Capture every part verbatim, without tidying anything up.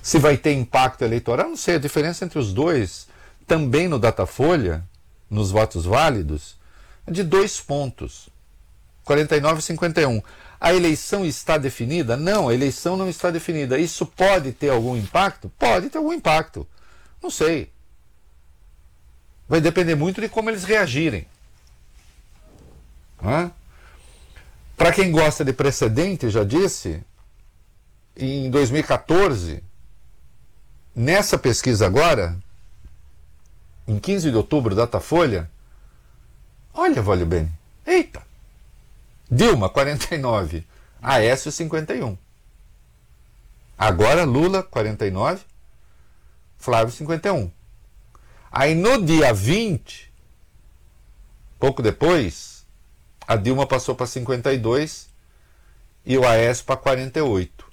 Se vai ter impacto eleitoral, não sei. A diferença entre os dois, também no Datafolha, nos votos válidos, é de dois pontos. quarenta e nove a cinquenta e um. A eleição está definida? Não, a eleição não está definida. Isso pode ter algum impacto? Pode ter algum impacto. Não sei. Vai depender muito de como eles reagirem. Para quem gosta de precedente, já disse, em dois mil e quatorze, nessa pesquisa agora, em quinze de outubro, Datafolha, olha, Vale bem, eita, Dilma, quarenta e nove, Aécio, cinquenta e um. Agora Lula, quarenta e nove, Flávio, cinquenta e um. Aí no dia vinte, pouco depois, a Dilma passou para cinquenta e dois e o Aécio para quarenta e oito.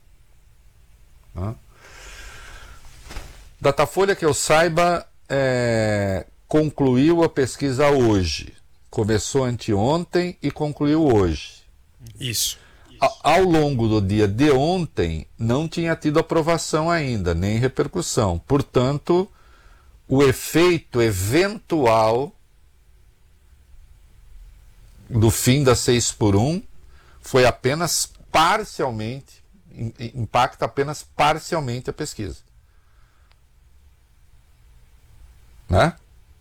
Datafolha, que eu saiba, é, concluiu a pesquisa hoje. Começou anteontem e concluiu hoje. Isso. A, ao longo do dia de ontem, não tinha tido aprovação ainda, nem repercussão. Portanto, o efeito eventual do fim da seis por um foi apenas parcialmente, impacta apenas parcialmente a pesquisa. Né?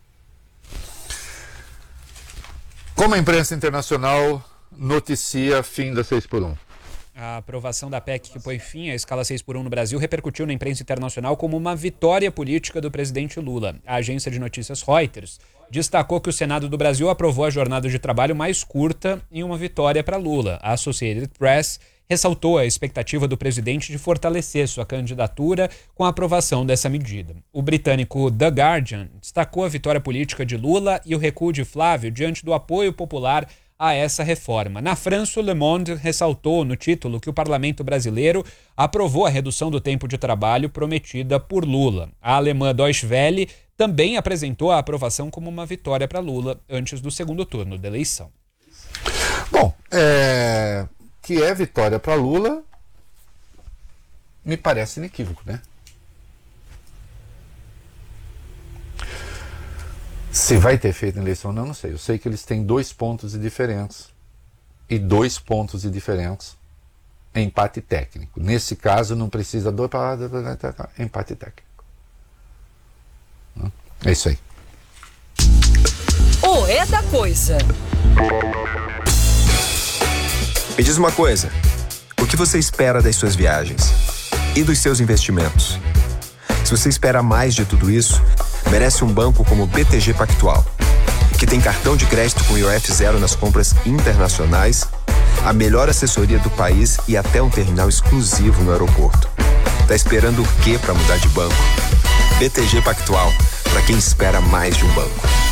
Como a imprensa internacional noticia fim da seis por um? A aprovação da P E C que põe fim à escala seis por um no Brasil repercutiu na imprensa internacional como uma vitória política do presidente Lula. A agência de notícias Reuters destacou que o Senado do Brasil aprovou a jornada de trabalho mais curta em uma vitória para Lula. A Associated Press ressaltou a expectativa do presidente de fortalecer sua candidatura com a aprovação dessa medida. O britânico The Guardian destacou a vitória política de Lula e o recuo de Flávio diante do apoio popular a essa reforma. Na França, o Le Monde ressaltou no título que o parlamento brasileiro aprovou a redução do tempo de trabalho prometida por Lula. A alemã Deutsche Welle também apresentou a aprovação como uma vitória para Lula antes do segundo turno da eleição. Bom, é... que é vitória para Lula, me parece inequívoco, né? Se vai ter feito eleição ou não, não sei. Eu sei que eles têm dois pontos de diferença. E dois pontos de diferença é empate técnico. Nesse caso, não precisa do empate técnico. É isso aí. O É da Coisa. Me diz uma coisa, o que você espera das suas viagens? E dos seus investimentos? Se você espera mais de tudo isso, merece um banco como o B T G Pactual, que tem cartão de crédito com I O F zero nas compras internacionais, a melhor assessoria do país e até um terminal exclusivo no aeroporto. Tá esperando o quê para mudar de banco? B T G Pactual, para quem espera mais de um banco.